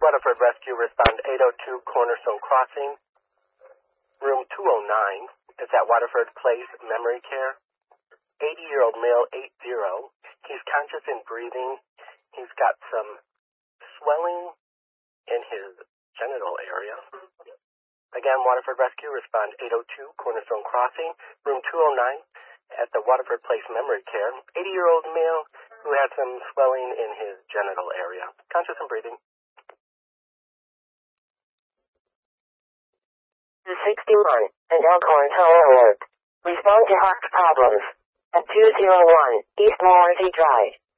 Waterford Rescue, respond 802 Cornerstone Crossing, room 209. It's at Waterford Place Memory Care. 80-year-old male, 80. He's conscious and breathing. He's got some swelling in his genital area. Again, Waterford Rescue, respond 802 Cornerstone Crossing, room 209 at the Waterford Place Memory Care. 80-year-old male who had some swelling in his genital area. Conscious and breathing. 61 and Elkhorn Tower Alert. Respond to heart problems at 201 East Morrissey Drive.